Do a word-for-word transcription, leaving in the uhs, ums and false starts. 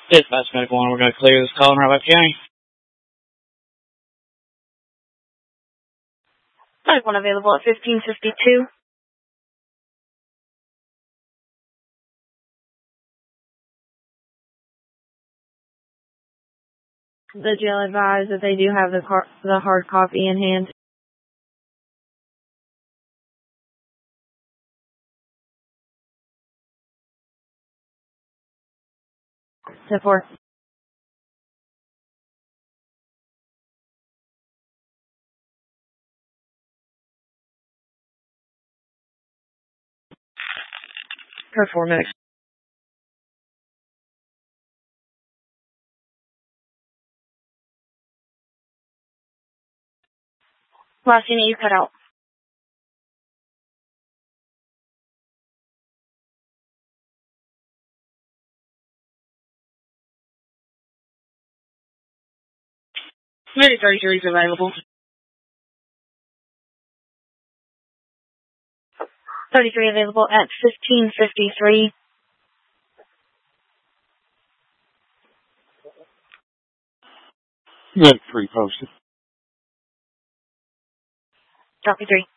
Dispatch Medical One, we're going to clear this call in Roebuck County. I have one available at fifteen fifty-two. The jail advised that they do have the car the hard copy in hand. ten four. Performance. Last unit you cut out. Maybe thirty-three is available. thirty-three available at fifteen fifty-three. Medic three posted. Copy three.